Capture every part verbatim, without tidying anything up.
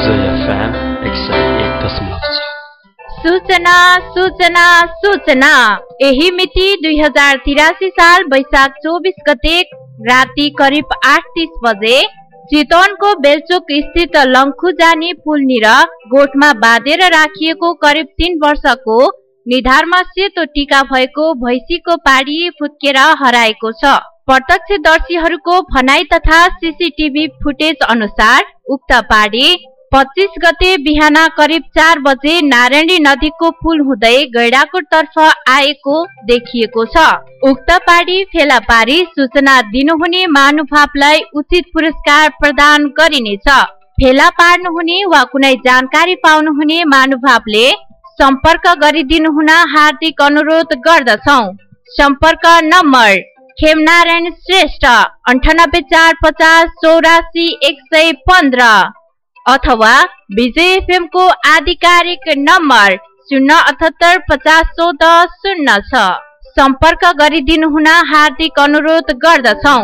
FM एक सय एक दशमलव छ। सूचना सूचना सूचना यही मिति दुई हजार तिरासी साल वैशाख चौबीस गते राति करिब आठ तीस बजे चितवनको बेलचोक स्थित लङ्खुजानी पुलनिर गोठमा बाँधेर राखिएको करिब तीन वर्षको निधारमा सेतो टीका भएको भैँसीको पाडी फुत्केर हराएको छ। प्रत्यक्षदर्शीहरूको भनाई तथा सीसीटीभी फुटेज अनुसार उक्त पाडी पच्चीस गते बिहान करिब चार बजे नारायणी नदीको पुल हुँदै गैडाकोट तर्फ आएको देखिएको छ। उक्त पाडी फेला पारी सूचना दिनुहुने महानुभावलाई उचित पुरस्कार प्रदान गरिनेछ। फेला पार्नुहुने वा कुनै जानकारी पाउनुहुने महानुभावले सम्पर्क गरिदिनु हुन हार्दिक अनुरोध गर्दछौ। सम्पर्क नम्बर खेमनारायण श्रेष्ठ अन्ठानब्बे चार पचास चौरासी एक सय पन्ध्र अथवा विजय एफएम को आधिकारिक नम्बर शून्य अठहत्तर पचास चौध शून्य छ। सम्पर्क गरिदिनु हुन हार्दिक अनुरोध गर्दछौ।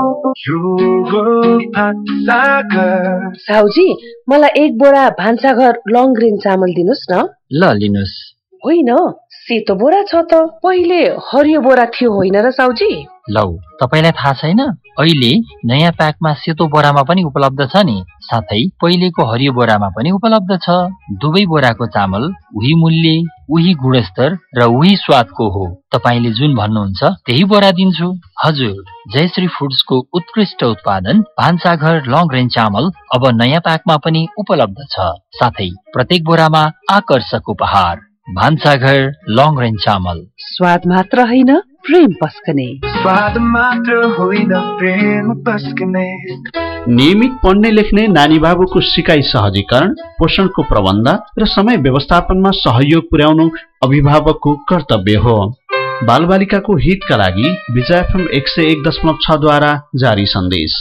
साउजी मलाई एक बोरा भान्साघर लङ ग्रेन चामल दिनुस् न। ल लिनुस्। होइन सेतो बोरा छ त, पहिले हरियो बोरा थियो होइन र साउजी? लौ तपाईलाई थाहा छैन, अहिले नयाँ प्याकमा सेतो बोरामा पनि उपलब्ध छ नि, साथै पहिलेको हरियो बोरामा पनि उपलब्ध छ। दुवै बोराको चामल उही मूल्य, उही गुणस्तर र उही स्वादको हो। तपाईले जुन भन्नुहुन्छ त्यही बोरा दिन्छु। हजुर, जयश्री फुड्सको उत्कृष्ट उत्पादन भान्साघर लङ ग्रेन चामल अब नयाँ प्याकमा पनि उपलब्ध छ, साथै प्रत्येक बोरामा आकर्षक उपहार। भान्साघर लङ ग्रेन चामल, स्वाद मात्र होइन प्रेम पस्कने। स्वाद मात्र होइन प्रेम पस्कने। नियमित पढ्ने लेख्ने नानी बाबुको सिकाइ सहजीकरण, पोषणको प्रबन्ध र समय व्यवस्थापनमा सहयोग पुर्याउनु अभिभावकको कर्तव्य हो। बालबालिकाको हितका लागि विजय एफएम एक सय एक दशमलव छ द्वारा जारी सन्देश।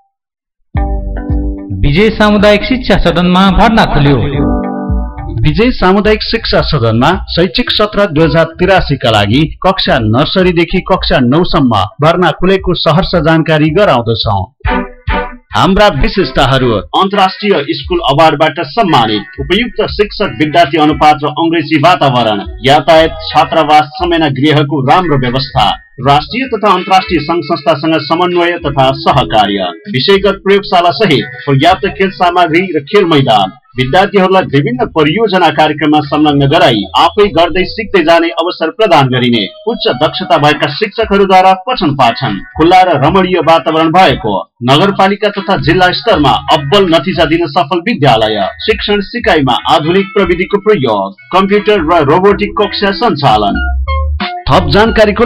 विजय सामुदायिक शिक्षा सदनमा भर्ना खुल्यो। विजय सामुदायिक शिक्षा सदनमा शैक्षिक सत्र दुई हजार तिरासी का लागि कक्षा नर्सरीदेखि कक्षा नौ सम्म भर्ना खुलेको सहर्ष जानकारी गराउँदछौ। हाम्रा विशेषताहरू: अन्तर्राष्ट्रिय स्कुल अवार्डबाट सम्मानित, उपयुक्त शिक्षक विद्यार्थी अनुपात र अंग्रेजी वातावरण, यातायात, छात्रावास, समयना गृहको राम्रो व्यवस्था, राष्ट्रिय तथा अन्तर्राष्ट्रिय संघ संस्थासँग समन्वय तथा सहकार्य, विषयगत प्रयोगशाला सहित पर्याप्त खेल सामग्री र खेल मैदान, विद्यार्थीहरूलाई विभिन्न परियोजना कार्यक्रममा संलग्न गराई आफै गर्दै सिक्दै जाने अवसर प्रदान गरिने, उच्च दक्षता भएका शिक्षकहरूद्वारा पठन पाठन, खुल्ला र रमणीय वातावरण भएको, नगरपालिका तथा जिल्ला स्तरमा अब्बल नतिजा दिन सफल विद्यालय, शिक्षण सिकाइमा आधुनिक प्रविधिको प्रयोग, कम्प्युटर र रोबोटिक कक्षा सञ्चालन। थप जानकारीको